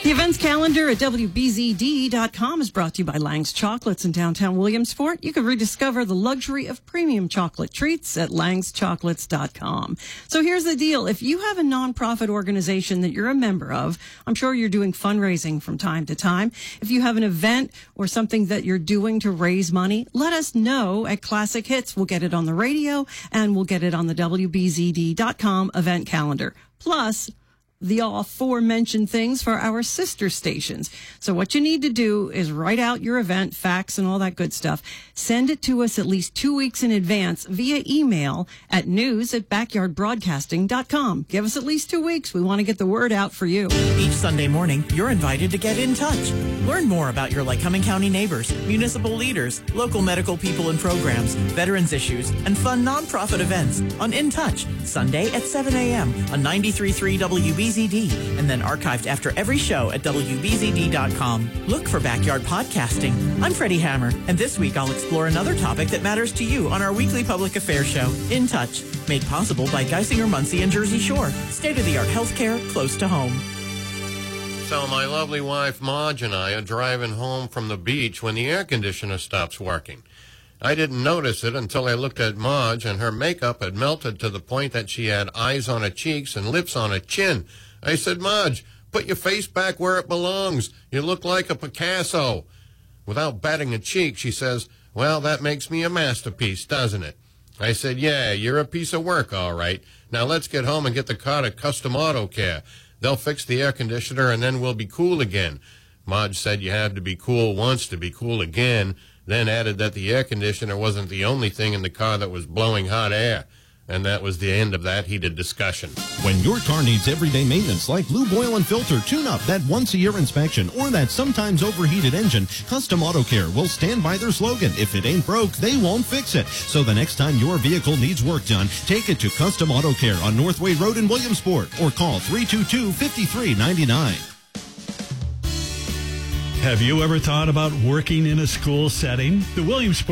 The events calendar at WBZD.com is brought to you by Lang's Chocolates in downtown Williamsport. You can rediscover the luxury of premium chocolate treats at langschocolates.com. So here's the deal. If you have a nonprofit organization that you're a member of, I'm sure you're doing fundraising from time to time. If you have an event or something that you're doing to raise money, let us know at Classic Hits. We'll get it on the radio and we'll get it on the WBZD.com event calendar. Plus, the aforementioned things for our sister stations. So what you need to do is write out your event, facts, and all that good stuff. Send it to us at least 2 weeks in advance via email at news@backyardbroadcasting.com. Give us at least 2 weeks. We want to get the word out for you. Each Sunday morning, you're invited to get in touch. Learn more about your Lycoming County neighbors, municipal leaders, local medical people and programs, veterans issues, and fun nonprofit events on In Touch, Sunday at 7 a.m. on 93.3 WBZD, and then archived after every show at WBZD.com. Look for Backyard Podcasting. I'm Freddie Hammer, and this week I'll explore another topic that matters to you on our weekly public affairs show, In Touch, made possible by Geisinger Muncie and Jersey Shore. State-of-the-art healthcare close to home. So my lovely wife, Marge, and I are driving home from the beach when the air conditioner stops working. I didn't notice it until I looked at Marge, and her makeup had melted to the point that she had eyes on her cheeks and lips on her chin. I said, Marge, put your face back where it belongs. You look like a Picasso. Without batting a cheek, she says, well, that makes me a masterpiece, doesn't it? I said, yeah, you're a piece of work, all right. Now let's get home and get the car to Custom Auto Care. They'll fix the air conditioner, and then we'll be cool again. Marge said you had to be cool once to be cool again, then added that the air conditioner wasn't the only thing in the car that was blowing hot air. And that was the end of that heated discussion. When your car needs everyday maintenance like lube, oil, and filter, tune-up, that once-a-year inspection, or that sometimes overheated engine, Custom Auto Care will stand by their slogan, if it ain't broke, they won't fix it. So the next time your vehicle needs work done, take it to Custom Auto Care on Northway Road in Williamsport, or call 322-5399. Have you ever thought about working in a school setting? The Williamsport